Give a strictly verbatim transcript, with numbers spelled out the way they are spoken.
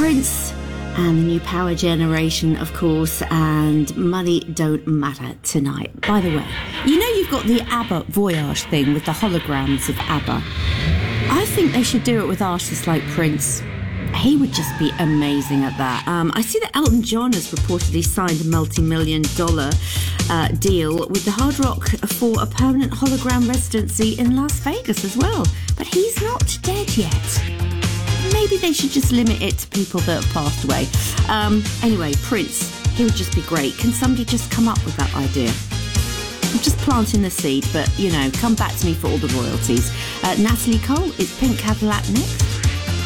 Prince and the new Power Generation, of course, and Money Don't Matter tonight. By the way, you know you've got the ABBA Voyage thing with the holograms of ABBA. I think they should do it with artists like Prince. He would just be amazing at that. Um, I see that Elton John has reportedly signed a multi-million dollar uh, deal with the Hard Rock for a permanent hologram residency in Las Vegas as well. But he's not dead yet. Maybe they should just limit it to people that have passed away. Um, anyway, Prince, he would just be great. Can somebody just come up with that idea? I'm just planting the seed, but, you know, come back to me for all the royalties. Uh, Natalie Cole, it's Pink Cadillac next.